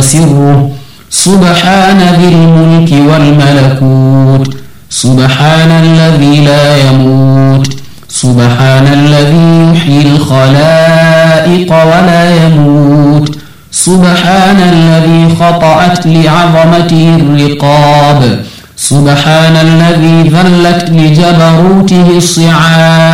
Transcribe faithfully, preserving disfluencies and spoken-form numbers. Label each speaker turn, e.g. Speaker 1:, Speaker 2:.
Speaker 1: وسره سبحان ذي الملك والملكوت سبحان الذي لا يموت سبحان الذي يحيي الخلائق ولا يموت سبحان الذي خطأت لعظمته الرقاب سبحان الذي ذلت لجبروته الصعاب